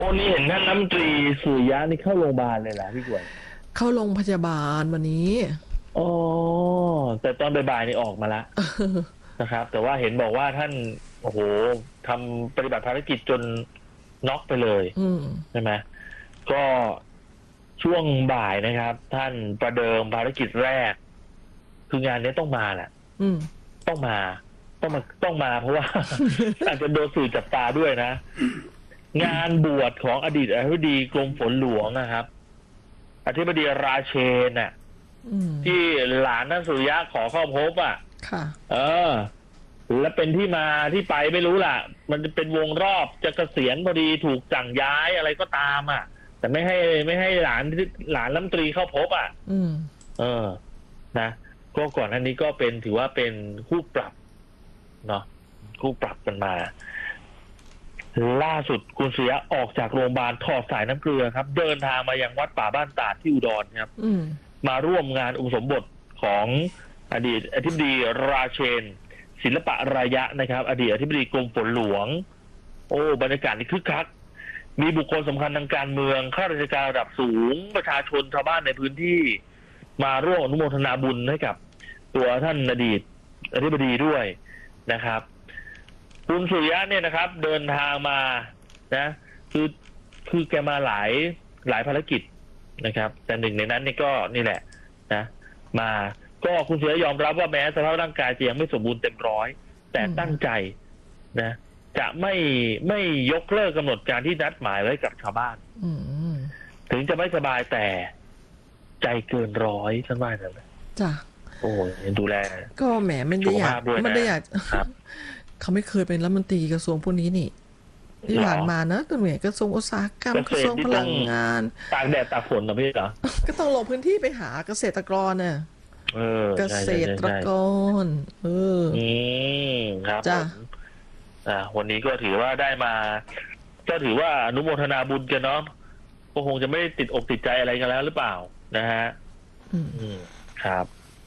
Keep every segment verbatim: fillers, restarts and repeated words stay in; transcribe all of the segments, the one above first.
วันนี้เห็นท่านรัฐมนตรีสุริยะนี่เข้าโรงพยาบาลเลยเหรอพี่กวยเข้าโรงพยาบาลวันนี้อ๋อแต่ตอนบ่ายๆนี่ออกมาแล้วนะครับแต่ว่าเห็นบอกว่าท่านโอ้โหทำปฏิบัติภารกิจจนน็อกไปเลยใช่ไหมก็ช่วงบ่ายนะครับท่านประเดิมภารกิจแรกคืองานนี้ต้องมาแหละต้องมาต้องมาต้องมาเพราะว่า อาจจะโดนสื่อจับตาด้วยนะงานบวชของอดีตอธิบดีกรมฝนหลวงนะครับอธิบดีราเชนน่ะที่หลานท่านสุริยะขอเข้าพบอ่ะเออและเป็นที่มาที่ไปไม่รู้ล่ะมันจะเป็นวงรอบจะเกษียณพอดีถูกสั่งย้ายอะไรก็ตามอ่ะแต่ไม่ให้ไม่ให้หลานหลานรัฐมนตรีเข้าพบอ่ะเออนะก็ก่อนหน้านี้ก็เป็นถือว่าเป็นคู่ปรับเนาะคู่ปรับกันมาล่าสุดคุณสุริยะออกจากโรงพยาบาลถอดสายน้ำเกลือครับเดินทางมายังวัดป่าบ้านตาดที่อุดรครับมาร่วมงานอุปสมบทของอดีตอธิบดีราเชนศิลปะระยะนะครับอดีตอธิบดีกรมฝนหลวงโอ้บรรยากาศนี่คึกคักมีบุคคลสำคัญทางการเมืองข้าราชการระดับสูงประชาชนชาวบ้านในพื้นที่มาร่วมอนุโมทนาบุญให้กับตัวท่านอดีตอธิบดีด้วยนะครับคุณสุริยะเนี่ยนะครับเดินทางมานะคือคือแกมาหลายหลายภารกิจนะครับแต่หนึ่งในนั้นนี่ก็นี่แหละนะมาก็คุณสุริยะยอมรับว่าแม้สภาพร่างกายจะยังไม่สมบูรณ์เต็มร้อยแต่ตั้งใจนะจะไม่ไม่ยกเลิกกำหนดการที่นัดหมายไว้กับชาวบ้านถึงจะไม่สบายแต่ใจเกินร้อยท่านว่าอย่างไรจ้ะโอ้ยดูแลก็แหมไม่ได้อยากไม่ได้อยากเขาไม่เคยเป็นรัฐมนตรีกระทรวงพวกนี้นี่ที่ผ่านมานะตัวเนี่ยกระทรวงอุตสาหกรรมกระทรวงพลังงานตากแดดตากฝนนะพี่เหรอก็ต้องลงพื้นที่ไปหาเกษตรกรน่ะเกษตรกรเอออืมครับจ้ะอ่าวันนี้ก็ถือว่าได้มาก็ถือว่าอนุโมทนาบุญกันเนาะก็คงจะไม่ติดอกติดใจอะไรกันแล้วหรือเปล่านะฮะอืมครับ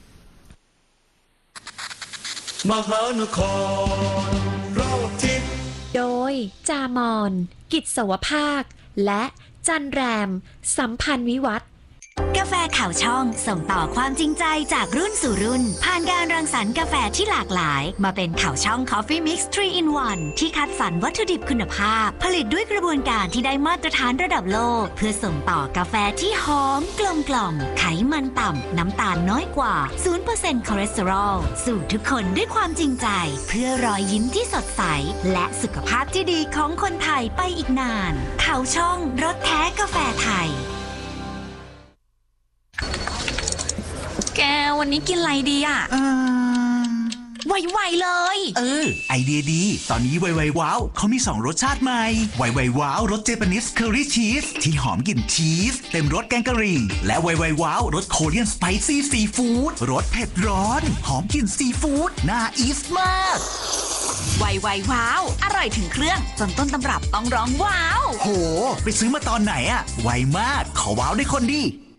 มหานครโรคทิพย์โดยจามอนกิจสวภาคและจันแรมสัมพันธ์วิวัฒน์กาแฟข่าวช่องส่งต่อความจริงใจจากรุ่นสู่รุ่นผ่านการรังสรรค์กาแฟที่หลากหลายมาเป็นข่าวช่อง Coffee Mix ทรี อิน วัน ที่คัดสรรวัตถุดิบคุณภาพผลิตด้วยกระบวนการที่ได้มาตรฐานระดับโลกเพื่อส่งต่อกาแฟที่หอมกลมกล่อมไขมันต่ำน้ำตาลน้อยกว่า ศูนย์เปอร์เซ็นต์ คอเลสเตอรอลสู่ทุกคนด้วยความจริงใจเพื่อรอยยิ้มที่สดใสและสุขภาพที่ดีของคนไทยไปอีกนานข่าวช่องรสแท้กาแฟไทยแกวันนี้กินอะไรดีอ่ะไวๆเลยเออไอเดียดีตอนนี้ไวๆว้าวเขามีสองรสชาติใหม่ไวๆว้าวรสเจแปนิสเคอรี่ชีสที่หอมกลิ่นชีสเต็มรสแกงกะหรี่และไวๆว้าวรสโคเรียนสไปซี่ซีฟู้ดรสเผ็ดร้อนหอมกลิ่นซีฟู้ดน่าอีสมากไวๆว้าวอร่อยถึงเครื่องจนต้นตำรับต้องร้องว้าวโหไปซื้อมาตอนไหนอะไวมากขอว้าวได้คนดี